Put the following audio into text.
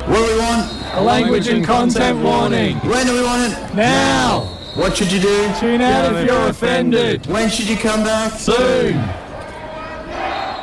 What do we want? A language and content warning. When do we want it? Now. What should you do? Tune out if you're offended. When should you come back? Soon.